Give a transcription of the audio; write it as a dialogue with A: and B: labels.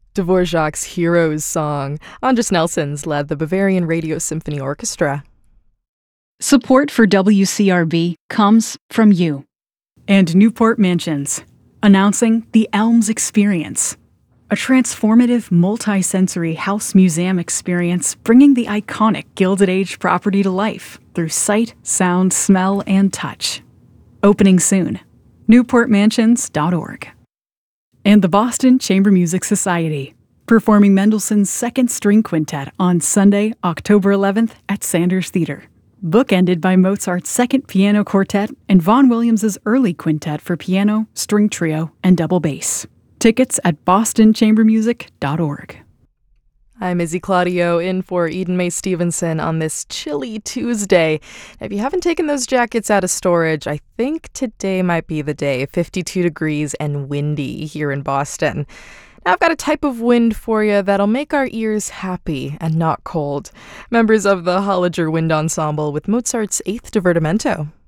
A: Dvorak's Heroes song. Andras Nelsons led the Bavarian Radio Symphony Orchestra.
B: Support for WCRB comes from you.
C: And Newport Mansions, announcing the Elms Experience, a transformative multi-sensory house museum experience bringing the iconic Gilded Age property to life through sight, sound, smell, and touch. Opening soon. newportmansions.org. And the Boston Chamber Music Society, performing Mendelssohn's Second String Quintet on Sunday, October 11th at Sanders Theater. Bookended by Mozart's Second Piano Quartet and Vaughan Williams' Early Quintet for piano, string trio, and double bass. Tickets at bostonchambermusic.org.
A: I'm Izzy Claudio in for Eden Mae Stevenson on this chilly Tuesday. If you haven't taken those jackets out of storage, I think today might be the day. 52 degrees and windy here in Boston. Now I've got a type of wind for you that'll make our ears happy and not cold. Members of the Holliger Wind Ensemble with Mozart's Eighth Divertimento.